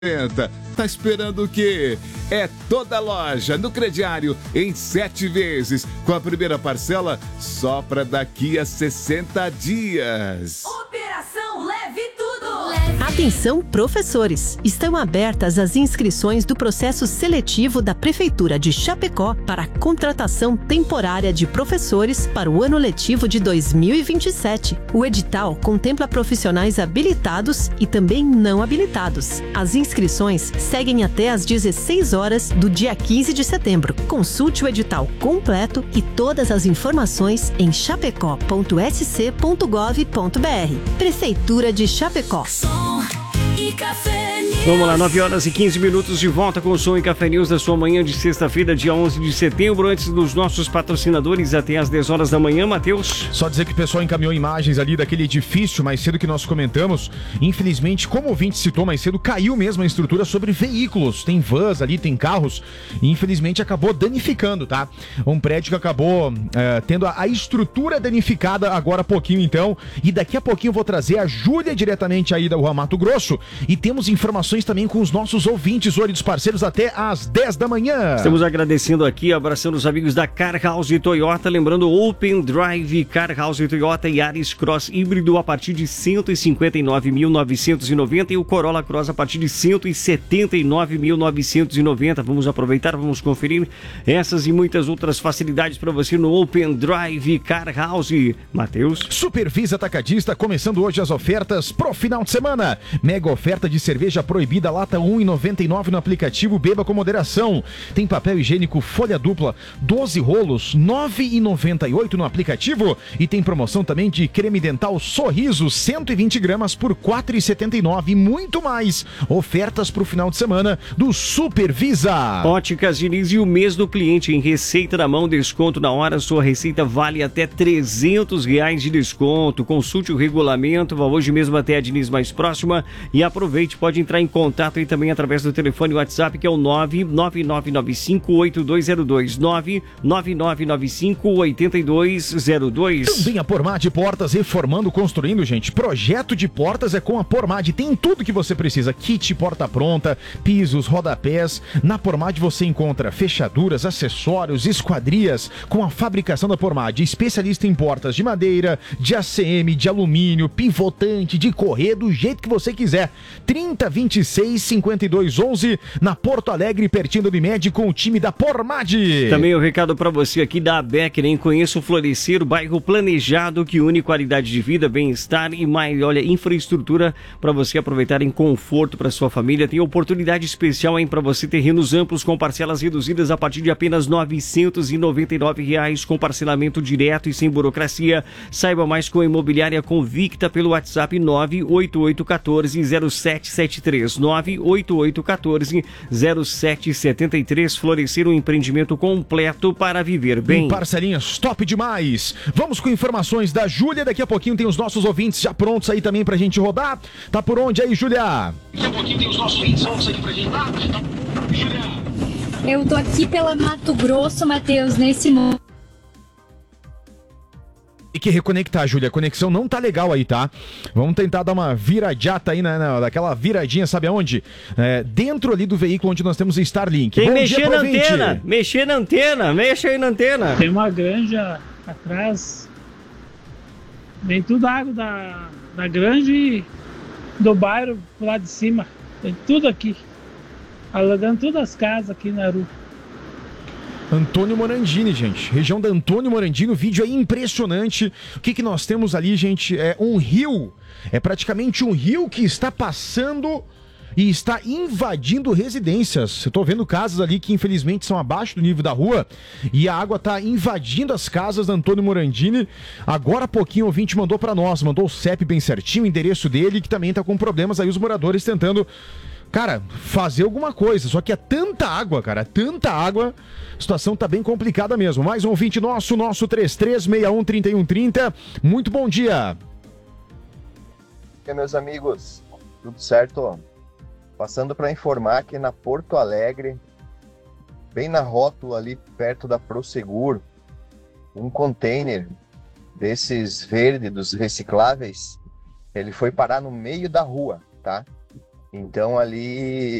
Tá esperando o quê? É toda loja no crediário em 7 vezes, com a primeira parcela só para daqui a 60 dias. Operação Leve Tudo! Atenção, professores! Estão abertas as inscrições do processo seletivo da Prefeitura de Chapecó para a contratação temporária de professores para o ano letivo de 2027. O edital contempla profissionais habilitados e também não habilitados. As inscrições seguem até às 16 horas do dia 15 de setembro. Consulte o edital completo e todas as informações em chapecó.sc.gov.br. Prefeitura de Chapecó. Som e Café News. Vamos lá, 9h15 de volta com o Som e Café News da sua manhã de sexta-feira, dia 11 de setembro, antes dos nossos patrocinadores até às 10 horas da manhã, Matheus. Só dizer que o pessoal encaminhou imagens ali daquele edifício mais cedo que nós comentamos. Infelizmente, como o ouvinte citou mais cedo, caiu mesmo a estrutura sobre veículos. Tem vans ali, tem carros, e infelizmente acabou danificando, tá? Um prédio que acabou tendo a estrutura danificada agora há pouquinho então, e daqui a pouquinho eu vou trazer a Júlia diretamente aí da Rua Mato Grosso, e temos informações também com os nossos ouvintes, olhos dos parceiros, até às 10 da manhã. Estamos agradecendo aqui, abraçando os amigos da Car House Toyota, lembrando Open Drive Car House Toyota Yaris Cross híbrido a partir de 159.990 e o Corolla Cross a partir de 179.990. Vamos aproveitar, vamos conferir essas e muitas outras facilidades para você no Open Drive Car House. Matheus. Supervisa Atacadista, começando hoje as ofertas pro final de semana. Mega oferta de cerveja proibida, lata R$ 1,99 no aplicativo, beba com moderação. Tem papel higiênico folha dupla, 12 rolos, R$ 9,98 no aplicativo. E tem promoção também de creme dental Sorriso, 120 gramas por R$ 4,79 e muito mais. Ofertas pro final de semana do Supervisa. Óticas Diniz e o mês do cliente em receita na mão, desconto na hora. Sua receita vale até R$300 de desconto. Consulte o regulamento, vá hoje mesmo até a Diniz mais próxima e aproveite. Pode entrar em contato aí também através do telefone WhatsApp, que é o 99995-8202, 99995-8202. Também a Pormad Portas, reformando, construindo, gente. Projeto de portas é com a Pormad. Tem tudo que você precisa. Kit, porta pronta, pisos, rodapés. Na Pormad você encontra fechaduras, acessórios, esquadrias. Com a fabricação da Pormad, especialista em portas de madeira, de ACM, de alumínio, pivotante, de correr, do jeito que você quiser. 3026-5211 na Porto Alegre, pertinho do Unimed, com o time da Pormad. Também o recado para você aqui da Becker, hein? Conheça o Florescer, o bairro planejado que une qualidade de vida, bem-estar e mais, olha, infraestrutura para você aproveitar em conforto para sua família. Tem oportunidade especial, hein, para você, terrenos amplos com parcelas reduzidas a partir de apenas R$ 999 com parcelamento direto e sem burocracia. Saiba mais com a Imobiliária Convicta pelo WhatsApp 98814-0773, 98814-0773. Florescer, um empreendimento completo para viver bem. Parcelinhas top demais. Vamos com informações da Júlia. Daqui a pouquinho tem os nossos ouvintes já prontos aí também pra gente rodar. Tá por onde aí, Júlia? Daqui a pouquinho tem os nossos ouvintes prontos aí pra gente rodar. Júlia. Eu tô aqui pela Mato Grosso, Matheus, nesse momento. Tem que reconectar, Júlia. A conexão não tá legal aí, tá? Vamos tentar dar uma viradinha aí, daquela viradinha, sabe aonde? Dentro ali do veículo onde nós temos o Starlink. Tem que mexer na antena. Mexer na antena. Mexa aí na antena. Tem uma granja atrás. Vem tudo água da granja e do bairro pro lado de cima. Tem tudo aqui. Alagando todas as casas aqui na rua. Antônio Morandini, gente. Região da Antônio Morandini. O vídeo é impressionante. O que nós temos ali, gente? É um rio. É praticamente um rio que está passando e está invadindo residências. Eu tô vendo casas ali que infelizmente são abaixo do nível da rua e a água tá invadindo as casas da Antônio Morandini. Agora há pouquinho o ouvinte mandou para nós, mandou o CEP bem certinho, o endereço dele, que também tá com problemas aí, os moradores tentando, cara, fazer alguma coisa. Só que é tanta água, cara, tanta água. A situação tá bem complicada mesmo. Mais um ouvinte nosso 33613130. Muito bom dia. E aí, meus amigos, tudo certo? Passando para informar que na Porto Alegre, bem na rótula ali perto da Prosegur, um container desses verdes, dos recicláveis, ele foi parar no meio da rua, tá? Então ali